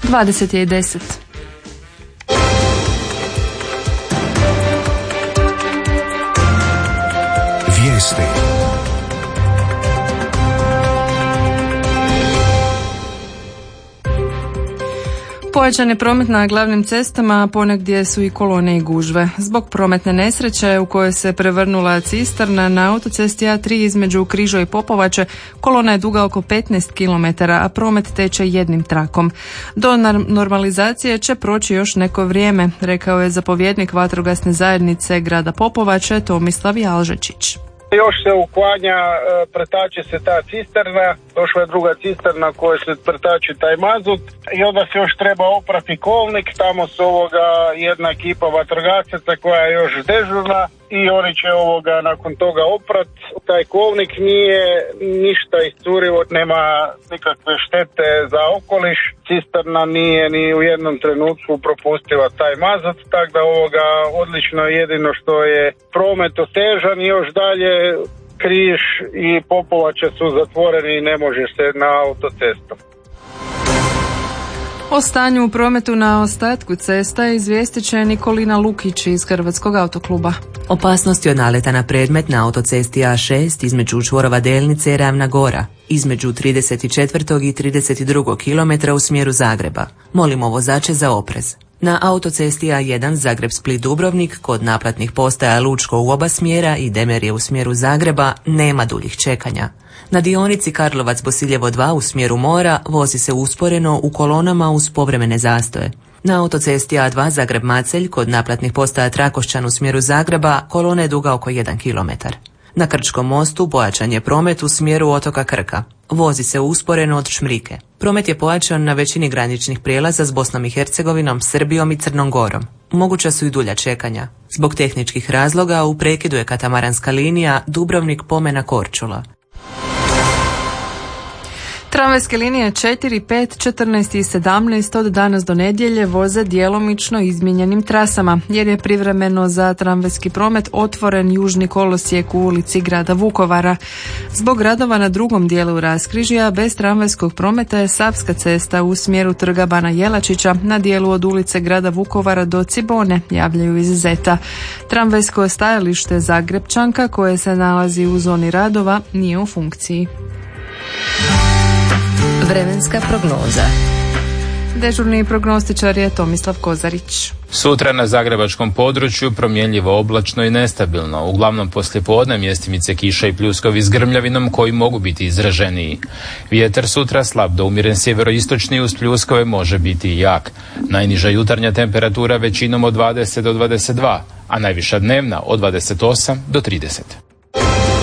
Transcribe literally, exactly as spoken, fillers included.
dvadeset je i deset. Vijesti. Pojačan je promet na glavnim cestama, a ponegdje su i kolone i gužve. Zbog prometne nesreće u kojoj se prevrnula cisterna na autocesti A tri između Križa i Popovače, kolona je duga oko petnaest kilometara, a promet teče jednim trakom. Do normalizacije će proći još neko vrijeme, rekao je zapovjednik vatrogasne zajednice grada Popovače Tomislav Jalžečić. Još se uklanja, pretače se ta cisterna, došla je druga cisterna koja se pretače taj mazut i onda se još treba oprati kolnik, tamo su ovoga jedna ekipa vatrogasaca koja je još dežurna i oni će ovoga nakon toga oprat. Taj kolnik nije ništa iscurilo, nema nikakve štete za okoliš, cisterna nije ni u jednom trenutku propustila taj mazut, tako da ovoga odlično, jedino što je promet otežan i još dalje Križ i Popovača su zatvoreni i ne može se na autocestu. O stanju u prometu na ostatku cesta izvijestit će Nikolina Lukić iz Hrvatskog autokluba. Opasnosti od naleta na predmet na autocesti A šest između čvorova Delnice i Ravna Gora, između trideset četvrtog i trideset drugog kilometra u smjeru Zagreba. Molimo vozače za oprez. Na autocesti A jedan Zagreb-Split-Dubrovnik kod naplatnih postaja Lučko u oba smjera i Demerje u smjeru Zagreba nema duljih čekanja. Na dionici Karlovac-Bosiljevo dva u smjeru mora vozi se usporeno u kolonama uz povremene zastoje. Na autocesti A dva Zagreb-Macelj kod naplatnih postaja Trakošćan u smjeru Zagreba kolona je duga oko jedan kilometar. Na Krčkom mostu pojačan je promet u smjeru otoka Krka. Vozi se usporeno od Šmrike. Promet je pojačan na većini graničnih prijelaza s Bosnom i Hercegovinom, Srbijom i Crnom Gorom. Moguća su i dulja čekanja. Zbog tehničkih razloga u prekidu je katamaranska linija Dubrovnik-Pomena-Korčula. Tramvajske linije četiri, pet, četrnaest i sedamnaest od danas do nedjelje voze djelomično izmijenjenim trasama, jer je privremeno za tramvajski promet otvoren južni kolosijek u ulici grada Vukovara. Zbog radova na drugom dijelu raskrižja bez tramvajskog prometa je Savska cesta u smjeru Trga Bana Jelačića na dijelu od ulice grada Vukovara do Cibone, javljaju iz Zeta. Tramvajsko stajalište Zagrepčanka, koje se nalazi u zoni radova, nije u funkciji. Vremenska prognoza. Dežurni prognostičar je Tomislav Kozarić. Sutra na zagrebačkom području promjenljivo oblačno i nestabilno. Uglavnom poslijepodne mjestimice kiša i pljuskovi s grmljavinom koji mogu biti izraženiji. Vjetar sutra slab do umjeren sjeveroistočni uz pljuskove može biti i jak. Najniža jutarnja temperatura većinom od dvadeset do dvadeset dva, a najviša dnevna od dvadeset osam do trideset.